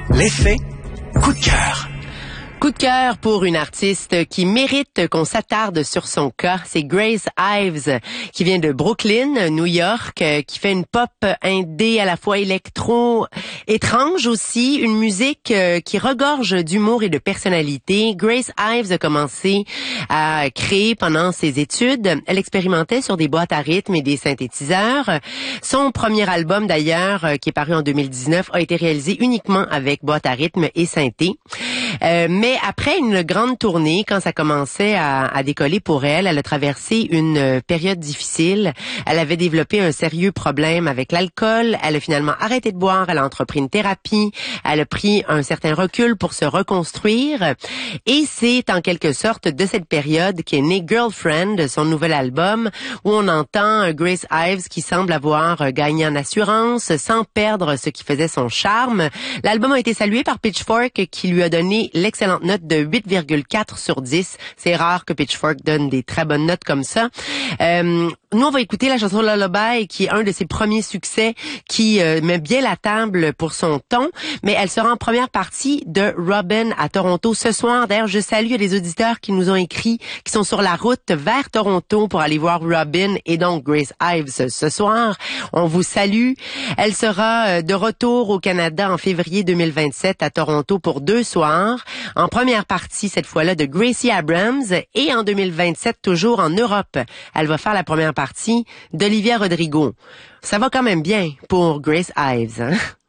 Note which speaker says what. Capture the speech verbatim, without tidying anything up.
Speaker 1: L'effet coup de cœur.
Speaker 2: Coup de cœur pour une artiste qui mérite qu'on s'attarde sur son cas. C'est Grace Ives, qui vient de Brooklyn, New York, qui fait une pop indé à la fois électro, étrange aussi, une musique qui regorge d'humour et de personnalité. Grace Ives a commencé à créer pendant ses études. Elle expérimentait sur des boîtes à rythme et des synthétiseurs. Son premier album, d'ailleurs, qui est paru en deux mille dix-neuf, a été réalisé uniquement avec boîte à rythme et synthé. Euh, mais après une grande tournée, quand ça commençait à, à décoller pour elle, elle a traversé une période difficile. Elle avait développé un sérieux problème avec l'alcool. Elle a finalement arrêté de boire. Elle a entrepris une thérapie. Elle a pris un certain recul pour se reconstruire. Et c'est en quelque sorte de cette période qu'est né Girlfriend, son nouvel album, où on entend Grace Ives qui semble avoir gagné en assurance sans perdre ce qui faisait son charme. L'album a été salué par Pitchfork qui lui a donné l'excellente note de huit virgule quatre sur dix. C'est rare que Pitchfork donne des très bonnes notes comme ça. Euh, nous, on va écouter la chanson Lullaby, qui est un de ses premiers succès, qui euh, met bien la table pour son ton, mais elle sera en première partie de Robin à Toronto ce soir. D'ailleurs, je salue les auditeurs qui nous ont écrit, qui sont sur la route vers Toronto pour aller voir Robin et donc Grace Ives ce soir. On vous salue. Elle sera de retour au Canada en février deux mille vingt-sept à Toronto pour deux soirs. En première partie, cette fois-là, de Gracie Abrams, et en deux mille vingt-sept, toujours en Europe. Elle va faire la première partie d'Olivia Rodrigo. Ça va quand même bien pour Grace Ives, hein?